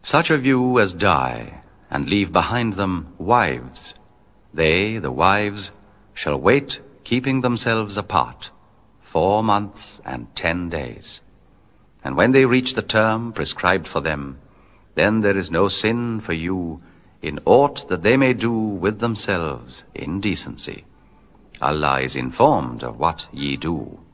Such of you as die, and leave behind them wives, they, the wives, shall wait, keeping themselves apart, 4 months and 10 days. And when they reach the term prescribed for them, then there is no sin for you in aught that they may do with themselves in decency. Allah is informed of what ye do.